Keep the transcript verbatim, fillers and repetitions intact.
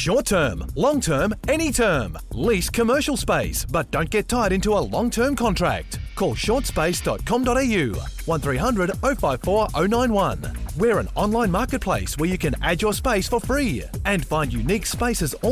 Short term, long term, any term. Lease commercial space, but don't get tied into a long-term contract. Call short space dot com dot a u, one three hundred oh five four oh nine one. We're an online marketplace where you can add your space for free and find unique spaces all